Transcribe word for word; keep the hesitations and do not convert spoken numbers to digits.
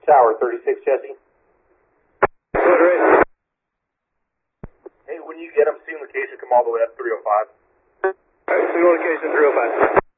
Tower, thirty-six, Jesse. Roger. Hey, when you get them, signal location, come all the way up three oh five. All right, signal location three oh five.